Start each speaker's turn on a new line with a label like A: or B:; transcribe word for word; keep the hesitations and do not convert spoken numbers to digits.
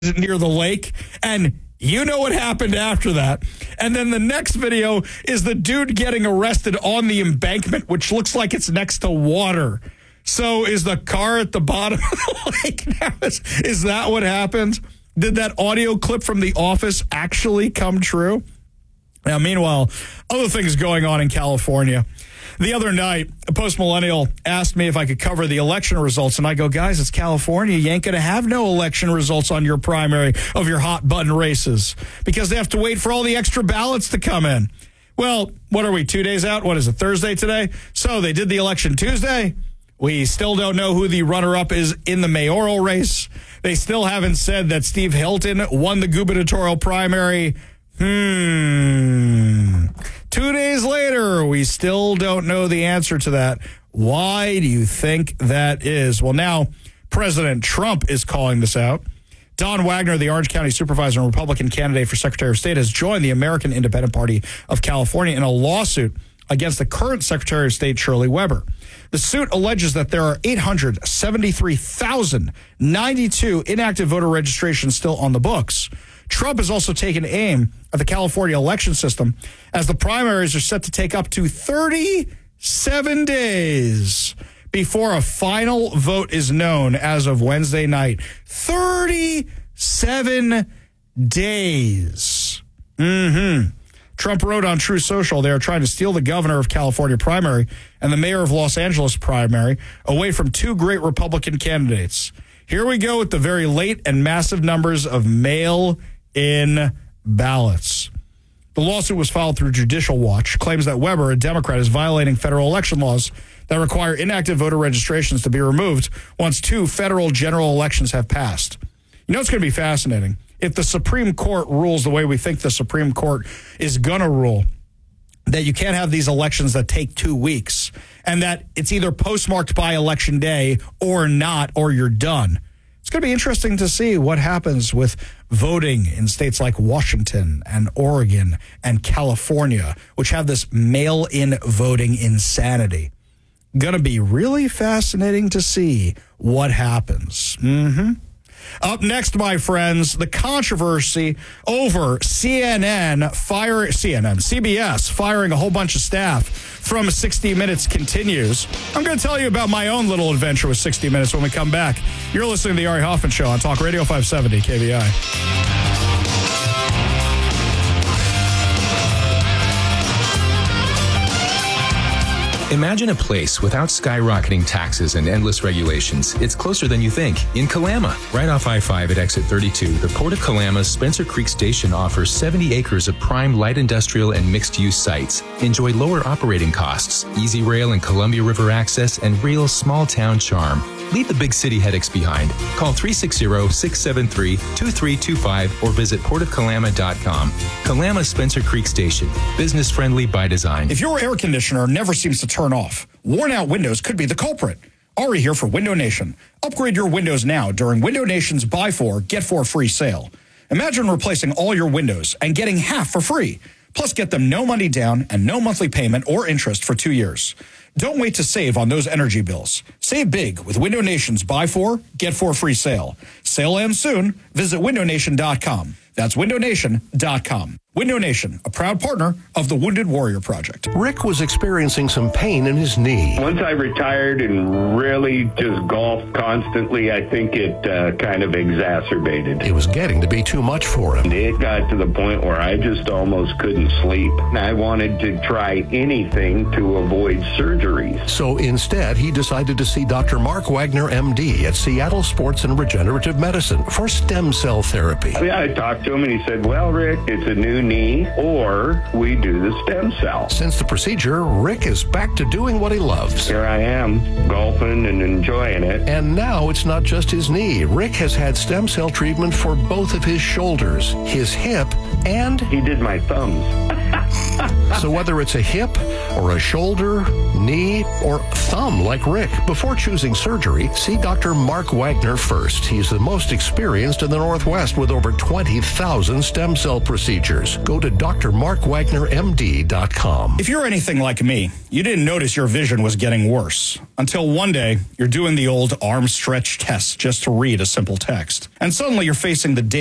A: near the lake, and you know what happened after that. And then the next video is the dude getting arrested on the embankment, which looks like it's next to water. So is the car at the bottom of the lake now? Is, is that what happened? Did that audio clip from The Office actually come true? Now, meanwhile, other things going on in California. The other night, a post-millennial asked me if I could cover the election results, and I go, guys, it's California. You ain't going to have no election results on your primary of your hot-button races because they have to wait for all the extra ballots to come in. Well, what are we, two days out? What is it, Thursday today? So they did the election Tuesday. We still don't know who the runner-up is in the mayoral race. They still haven't said that Steve Hilton won the gubernatorial primary. Hmm. Two days later, we still don't know the answer to that. Why do you think that is? Well, now President Trump is calling this out. Don Wagner, the Orange County supervisor and Republican candidate for Secretary of State, has joined the American Independent Party of California in a lawsuit against the current Secretary of State, Shirley Weber. The suit alleges that there are eight hundred seventy-three thousand ninety-two inactive voter registrations still on the books. Trump has also taken aim at the California election system as the primaries are set to take up to thirty-seven days before a final vote is known as of Wednesday night. thirty-seven days. Mm-hmm. Trump wrote on True Social they are trying to steal the governor of California primary and the mayor of Los Angeles primary away from two great Republican candidates. Here we go with the very late and massive numbers of mail-in ballots. The lawsuit was filed through Judicial Watch, claims that Weber, a Democrat, is violating federal election laws that require inactive voter registrations to be removed once two federal general elections have passed. You know, it's going to be fascinating. If the Supreme Court rules the way we think the Supreme Court is going to rule, that you can't have these elections that take two weeks, and that it's either postmarked by Election Day or not, or you're done. It's going to be interesting to see what happens with voting in states like Washington and Oregon and California, which have this mail-in voting insanity. Going to be really fascinating to see what happens. Mm-hmm. Up next, my friends, the controversy over C N N fire C N N C B S firing a whole bunch of staff from sixty minutes continues. I'm going to tell you about my own little adventure with sixty minutes when we come back. You're listening to the Ari Hoffman Show on Talk Radio five seventy K V I.
B: Imagine a place without skyrocketing taxes and endless regulations. It's closer than you think. In Kalama, right off I five at exit thirty-two, the Port of Kalama's Spencer Creek Station offers seventy acres of prime light industrial and mixed-use sites. Enjoy lower operating costs, easy rail and Columbia River access, and real small-town charm. Leave the big city headaches behind. Call three six zero, six seven three, two three two five or visit port of kalama dot com. Kalama Spencer Creek Station. Business-friendly by design.
A: If your air conditioner never seems to turn off, worn-out windows could be the culprit. Ari here for Window Nation. Upgrade your windows now during Window Nation's Buy Four, Get Four free sale. Imagine replacing all your windows and getting half for free. Plus, get them no money down and no monthly payment or interest for two years. Don't wait to save on those energy bills. Save big with Window Nation's Buy Four, Get Four free sale. Sale ends soon. Visit window nation dot com. That's window nation dot com. Window Nation, a proud partner of the Wounded Warrior Project.
C: Rick was experiencing some pain in his knee.
D: Once I retired and really just golfed constantly, I think it uh, kind of exacerbated.
C: It was getting to be too much for him.
D: It got to the point where I just almost couldn't sleep. I wanted to try anything to avoid surgeries.
C: So instead, he decided to see Doctor Mark Wagner, M D, at Seattle Sports and Regenerative Medicine for stem cell therapy.
D: Yeah, I talked to him and he said, well, Rick, it's a new knee or we do the stem cell.
C: Since the procedure, Rick is back to doing what he loves.
D: Here I am, golfing and enjoying it.
C: And now it's not just his knee. Rick has had stem cell treatment for both of his shoulders, his hip, and...
D: He did my thumbs.
C: So whether it's a hip or a shoulder, knee, or thumb like Rick, before choosing surgery, see Doctor Mark Wagner first. He's the most experienced in the Northwest with over twenty thousand stem cell procedures. Go to D R mark wagner M D dot com.
A: If you're anything like me, you didn't notice your vision was getting worse until one day you're doing the old arm stretch test just to read a simple text. And suddenly you're facing the daily